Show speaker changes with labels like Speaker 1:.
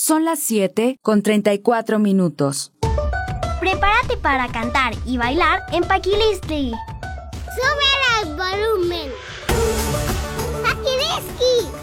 Speaker 1: Son las 7:34.
Speaker 2: Prepárate para cantar y bailar en Paquilistli.
Speaker 3: ¡Súbele el volumen!